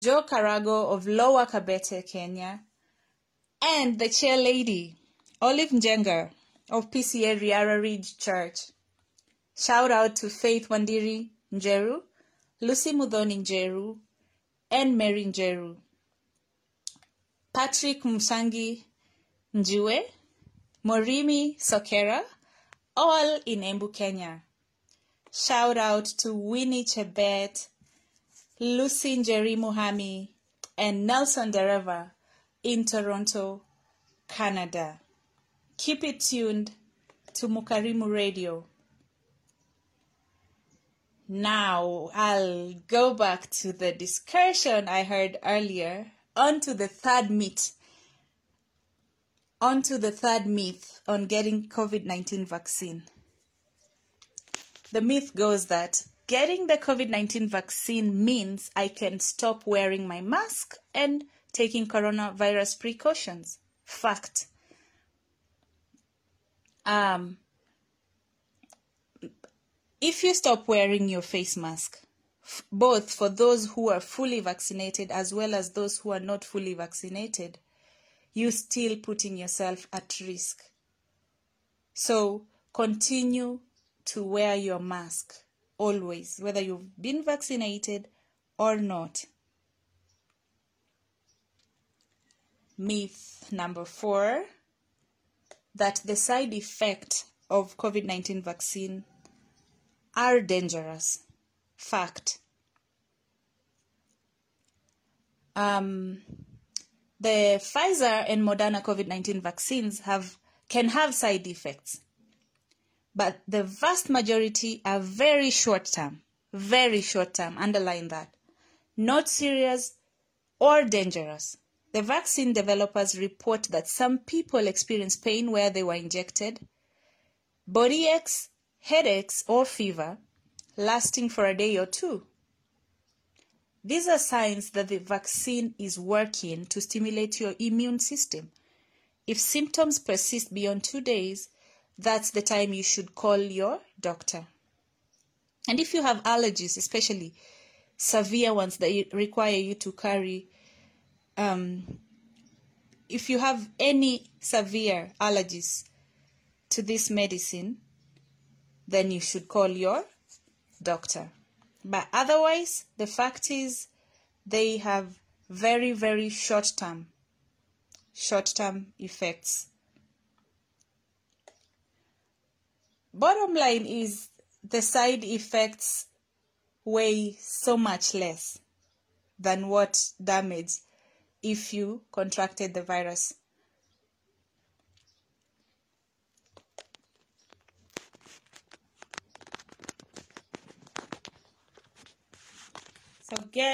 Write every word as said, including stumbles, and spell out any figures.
Joe Karago of Lower Kabete, Kenya, and the chair lady, Olive Njenga of P C A Riara Ridge Church. Shout out to Faith Wandiri Njeru, Lucy Mudhoni Njeru, and Mary Njeru. Patrick Msangi Njue, Morimi Sokera, all in Embu, Kenya. Shout out to Winnie Chebet, Lucy Njeri Muhami, and Nelson Dereva in Toronto, Canada. Keep it tuned to Mukarimu Radio. Now, I'll go back to the discussion I heard earlier, onto the third myth, onto the third myth on getting COVID nineteen vaccine. The myth goes that getting the COVID nineteen vaccine means I can stop wearing my mask and taking coronavirus precautions. Fact. Um, if you stop wearing your face mask, f- both for those who are fully vaccinated as well as those who are not fully vaccinated, you're still putting yourself at risk. So continue to wear your mask always, whether you've been vaccinated or not. Myth number four, that the side effects of COVID nineteen vaccine are dangerous. Fact. Um, the Pfizer and Moderna COVID nineteen vaccines have can have side effects, but the vast majority are very short term, very short term, underline that, not serious or dangerous. The vaccine developers report that some people experience pain where they were injected, body aches, headaches, or fever lasting for a day or two. These are signs that the vaccine is working to stimulate your immune system. If symptoms persist beyond two days, that's the time you should call your doctor. And if you have allergies, especially severe ones that require you to carry, um, if you have any severe allergies to this medicine, then you should call your doctor. But otherwise, the fact is they have very, very short-term, short-term effects. Bottom line is the side effects weigh so much less than what damage if you contracted the virus. So get